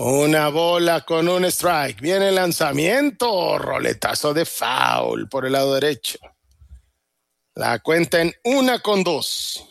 Una bola con un strike. Viene el lanzamiento. Roletazo de foul por el lado derecho. La cuenta en 1-2.